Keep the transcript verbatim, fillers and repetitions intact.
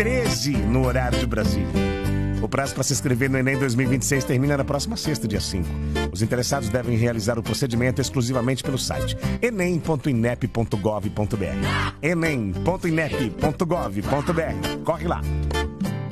treze no horário de Brasília. O prazo para se inscrever no Enem dois mil e vinte e seis termina na próxima sexta, dia cinco. Os interessados devem realizar o procedimento exclusivamente pelo site enem ponto inep ponto gov ponto br. enem ponto inep ponto gov ponto br. Corre lá!